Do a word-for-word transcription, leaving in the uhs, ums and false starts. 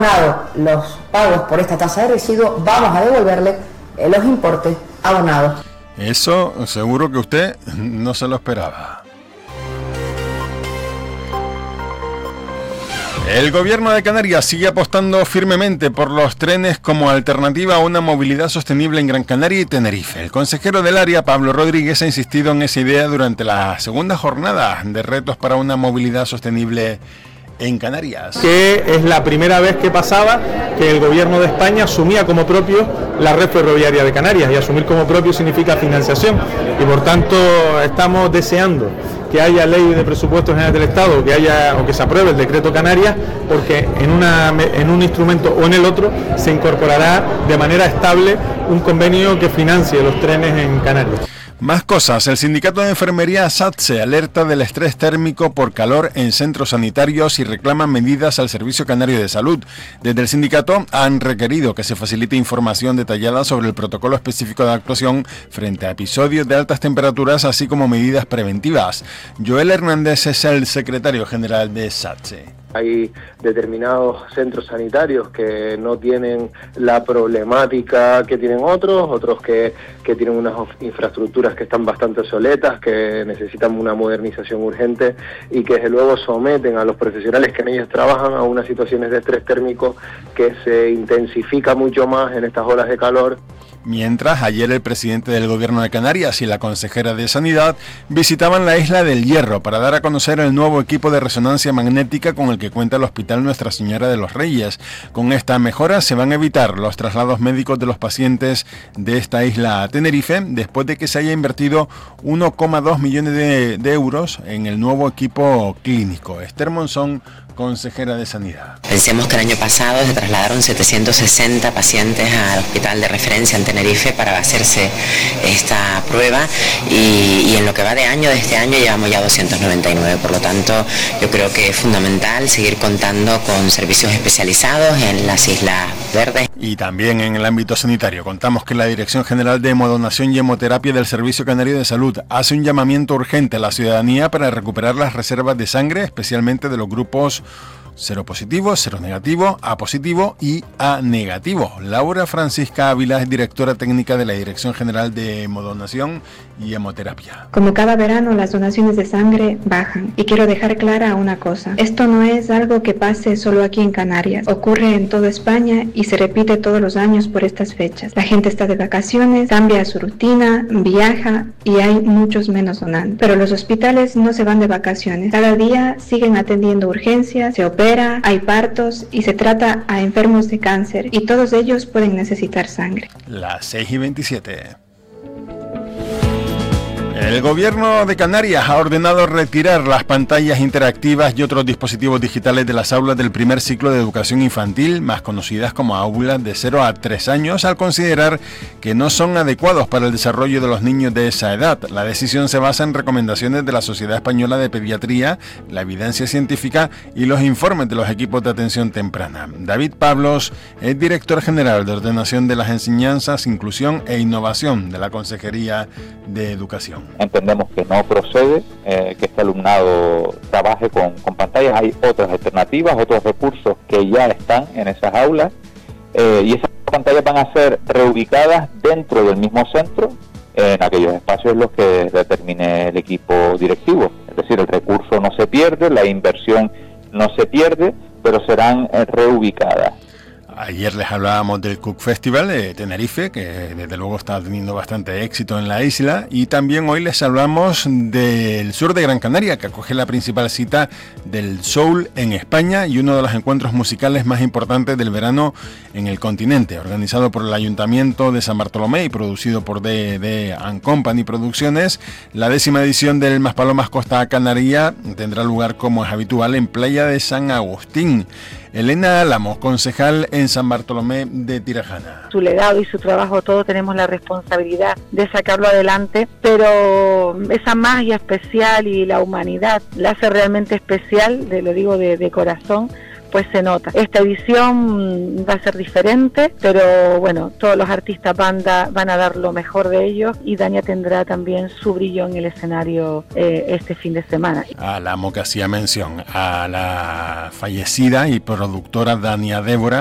los pagos por esta tasa de residuo, vamos a devolverle los importes abonados. Eso seguro que usted no se lo esperaba. El gobierno de Canarias sigue apostando firmemente por los trenes como alternativa a una movilidad sostenible en Gran Canaria y Tenerife. El consejero del área, Pablo Rodríguez, ha insistido en esa idea durante la segunda jornada de retos para una movilidad sostenible en Canarias. Que es la primera vez que pasaba que el gobierno de España asumía como propio la red ferroviaria de Canarias, y asumir como propio significa financiación, y por tanto estamos deseando que haya ley de presupuestos generales del Estado, que haya o que se apruebe el decreto Canarias, porque en una en un instrumento o en el otro se incorporará de manera estable un convenio que financie los trenes en Canarias. Más cosas. El sindicato de enfermería SATSE alerta del estrés térmico por calor en centros sanitarios y reclama medidas al Servicio Canario de Salud. Desde el sindicato han requerido que se facilite información detallada sobre el protocolo específico de actuación frente a episodios de altas temperaturas, así como medidas preventivas. Joel Hernández es el secretario general de SATSE. Hay determinados centros sanitarios que no tienen la problemática que tienen otros, otros que, que tienen unas infraestructuras que están bastante obsoletas, que necesitan una modernización urgente y que desde luego someten a los profesionales que en ellos trabajan a unas situaciones de estrés térmico que se intensifica mucho más en estas olas de calor. Mientras, ayer el presidente del Gobierno de Canarias y la consejera de Sanidad visitaban la Isla del Hierro para dar a conocer el nuevo equipo de resonancia magnética con el que cuenta el Hospital Nuestra Señora de los Reyes. Con esta mejora se van a evitar los traslados médicos de los pacientes de esta isla a Tenerife, después de que se haya invertido uno coma dos millones de, de euros en el nuevo equipo clínico. Esther Monzón, consejera de Sanidad. Pensemos que el año pasado se trasladaron setecientos sesenta pacientes al hospital de referencia en Tenerife para hacerse esta prueba y, y en lo que va de año, de este año llevamos ya doscientos noventa y nueve, por lo tanto yo creo que es fundamental seguir contando con servicios especializados en las Islas Verdes. Y también en el ámbito sanitario contamos que la Dirección General de Hemodonación y Hemoterapia del Servicio Canario de Salud hace un llamamiento urgente a la ciudadanía para recuperar las reservas de sangre, especialmente de los grupos cero positivo, cero negativo, A positivo y A negativo. Laura Francisca Ávila es directora técnica de la Dirección General de Hemodonación y Hemoterapia. Como cada verano, las donaciones de sangre bajan. Y quiero dejar clara una cosa. Esto no es algo que pase solo aquí en Canarias. Ocurre en toda España y se repite todos los años por estas fechas. La gente está de vacaciones, cambia su rutina, viaja y hay muchos menos donantes. Pero los hospitales no se van de vacaciones. Cada día siguen atendiendo urgencias, se operan, hay partos y se trata a enfermos de cáncer y todos ellos pueden necesitar sangre. Las seis y veintisiete. El Gobierno de Canarias ha ordenado retirar las pantallas interactivas y otros dispositivos digitales de las aulas del primer ciclo de educación infantil, más conocidas como aulas de cero a tres años, al considerar que no son adecuados para el desarrollo de los niños de esa edad. La decisión se basa en recomendaciones de la Sociedad Española de Pediatría, la evidencia científica y los informes de los equipos de atención temprana. David Pablos es director general de Ordenación de las Enseñanzas, Inclusión e Innovación de la Consejería de Educación. Entendemos que no procede eh, que este alumnado trabaje con, con pantallas. Hay otras alternativas, otros recursos que ya están en esas aulas eh, y esas pantallas van a ser reubicadas dentro del mismo centro en aquellos espacios en los que determine el equipo directivo. Es decir, el recurso no se pierde, la inversión no se pierde, pero serán eh, reubicadas. Ayer les hablábamos del Cook Festival de Tenerife, que desde luego está teniendo bastante éxito en la isla, y también hoy les hablamos del sur de Gran Canaria, que acoge la principal cita del soul en España y uno de los encuentros musicales más importantes del verano en el continente, organizado por el Ayuntamiento de San Bartolomé y producido por D D and Company Producciones. La décima edición del Maspalomas Costa Canaria tendrá lugar, como es habitual, en Playa de San Agustín. Elena Álamos, concejal en San Bartolomé de Tirajana. Su legado y su trabajo, todos tenemos la responsabilidad de sacarlo adelante, pero esa magia especial y la humanidad la hace realmente especial, de, lo digo de, de corazón, pues se nota. Esta edición va a ser diferente, pero bueno, todos los artistas van, da, van a dar lo mejor de ellos y Dania tendrá también su brillo en el escenario eh, este fin de semana. A la que hacía mención, a la fallecida y productora Dania Débora,